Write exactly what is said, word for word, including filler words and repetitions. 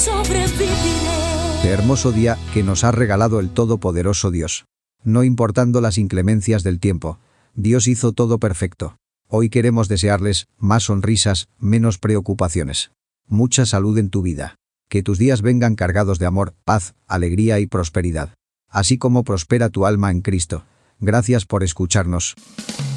sobreviviré. Qué hermoso día que nos ha regalado el Todopoderoso Dios. No importando las inclemencias del tiempo, Dios hizo todo perfecto. Hoy queremos desearles más sonrisas, menos preocupaciones. Mucha salud en tu vida. Que tus días vengan cargados de amor, paz, alegría y prosperidad. Así como prospera tu alma en Cristo. Gracias por escucharnos.